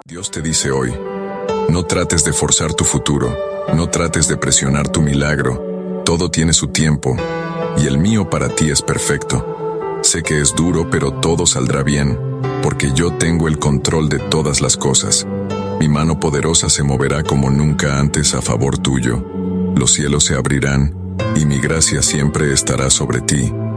Dios te dice hoy, no trates de forzar tu futuro, no trates de presionar tu milagro, todo tiene su tiempo, y el mío para ti es perfecto. Sé que es duro, pero todo saldrá bien, porque yo tengo el control de todas las cosas. Mi mano poderosa se moverá como nunca antes a favor tuyo. Los cielos se abrirán, y mi gracia siempre estará sobre ti.